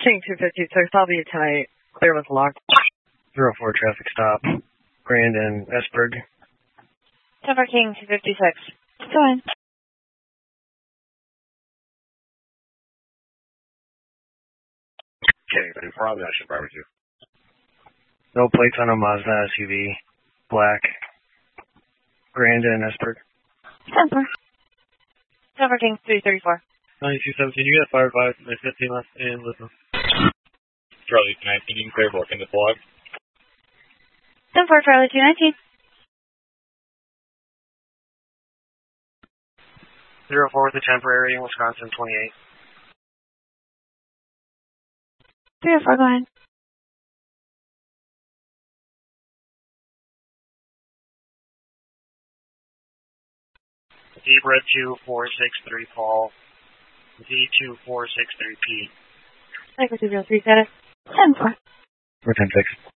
King 256, I'll be tonight. Clear with lock. 04 traffic stop. Grand and Esberg. Denver King 256. Go ahead. Okay, but in front of that should barbecue. No plates on a Mazda SUV. Black. Grand and Esberg. Denver. Denver King 334. 9217, you got fired by 15 left and listen. Charlie 19, you can clear for in the log. Denver Charlie 219. 04 with a temporary in Wisconsin 28. 304, go ahead. Zebra 2463 Paul. Z2463P. Cycle 203 status. 10-4. We're 10-6.